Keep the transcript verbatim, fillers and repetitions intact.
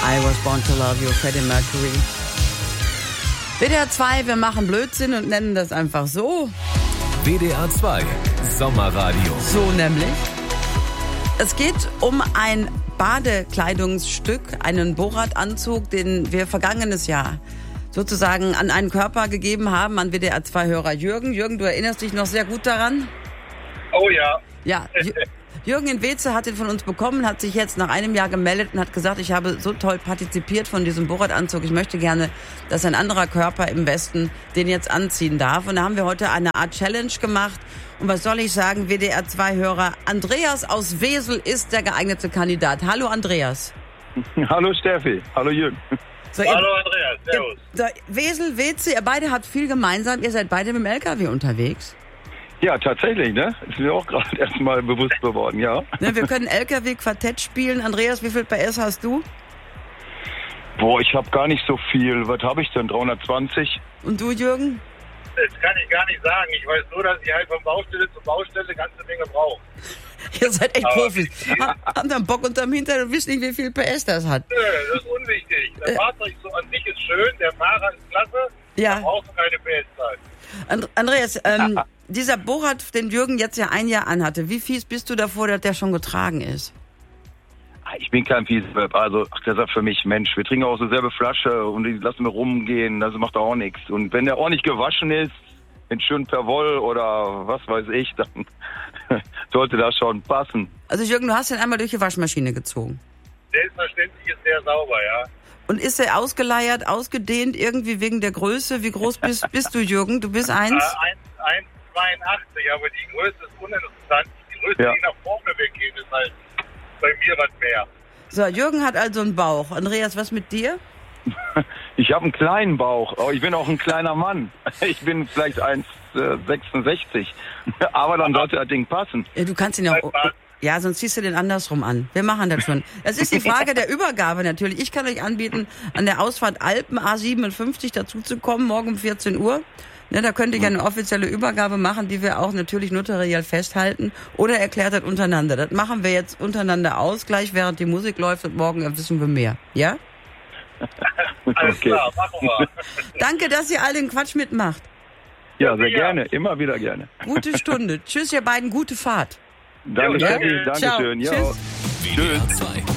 I Was Born to Love You, Freddie Mercury. W D R zwei, wir machen Blödsinn und nennen das einfach so. W D R zwei, Sommerradio. So nämlich. Es geht um ein Badekleidungsstück, einen Borat-Anzug, den wir vergangenes Jahr sozusagen an einen Körper gegeben haben, an W D R zwei-Hörer Jürgen. Jürgen, du erinnerst dich noch sehr gut daran? Oh ja. Ja, Jürgen in Weeze hat den von uns bekommen, hat sich jetzt nach einem Jahr gemeldet und hat gesagt, ich habe so toll partizipiert von diesem Borat-Anzug. Ich möchte gerne, dass ein anderer Körper im Westen den jetzt anziehen darf. Und da haben wir heute eine Art Challenge gemacht. Und was soll ich sagen, W D R zwei-Hörer, Andreas aus Wesel ist der geeignete Kandidat. Hallo Andreas. Hallo Steffi, hallo Jürgen. So, Hallo ihr, Andreas, servus. So, Wesel, Weeze, ihr beide habt viel gemeinsam. Ihr seid beide mit dem L K W unterwegs. Ja, tatsächlich, ne? Ist mir auch gerade erstmal bewusst geworden, ja. Ne, wir können L K W-Quartett spielen. Andreas, wie viel P S hast du? Boah, ich habe gar nicht so viel. Was habe ich denn? dreihundertzwanzig? Und du, Jürgen? Das kann ich gar nicht sagen. Ich weiß nur, dass ich halt von Baustelle zu Baustelle eine ganze Menge brauche. Ihr seid echt Aber Profis. Haben dann Bock unterm Hintern und wisst nicht, wie viel P S das hat. Nö, das ist unwichtig. Das äh. Fahrzeug so an sich ist schön, der Fahrer ist klasse, ja. Da brauchst du keine P S-Zeit. And- Andreas, ähm, dieser Borat, den Jürgen jetzt ja ein Jahr anhatte, wie fies bist du davor, dass der schon getragen ist? Ich bin kein Fiesweb. Also, ach, der sagt für mich, Mensch, wir trinken auch so selbe Flasche und die lassen wir rumgehen, das macht auch nichts. Und wenn der ordentlich gewaschen ist, in schön Perwoll oder was weiß ich, dann sollte das schon passen. Also Jürgen, du hast den einmal durch die Waschmaschine gezogen. Selbstverständlich ist der sauber, ja. Und ist er ausgeleiert, ausgedehnt, irgendwie wegen der Größe? Wie groß bist, bist du, Jürgen? Du bist eins? Äh, eins Komma zweiundachtzig, aber die Größe ist uninteressant. Die Größe, ja. die nach vorne weggeht, ist halt bei mir was mehr. So, Jürgen hat also einen Bauch. Andreas, was mit dir? Ich habe einen kleinen Bauch, aber ich bin auch ein kleiner Mann. Ich bin vielleicht eins Komma sechsundsechzig, aber dann sollte das Ding passen. Ja, du kannst ihn ja auch... Ja, sonst ziehst du den andersrum an. Wir machen das schon. Das ist die Frage der Übergabe natürlich. Ich kann euch anbieten, an der Ausfahrt Alpen A siebenundfünfzig dazu zu kommen, morgen um vierzehn Uhr. Ne, da könnt ihr eine offizielle Übergabe machen, die wir auch natürlich notariell festhalten. Oder erklärt das untereinander. Das machen wir jetzt untereinander aus, gleich während die Musik läuft und morgen wissen wir mehr. Ja? Alles Okay. klar, machen wir. Danke, dass ihr all den Quatsch mitmacht. Ja, sehr gerne, immer wieder gerne. Gute Stunde. Tschüss, ihr beiden, gute Fahrt. Danke, Ja, Steffi, danke Ciao. schön. Ja. Tschüss. W D R zwei.